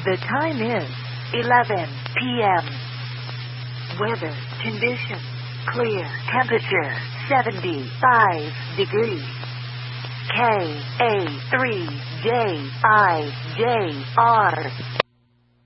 The time is 11 p.m. Weather condition clear. Temperature 75 degrees. KA3JIJR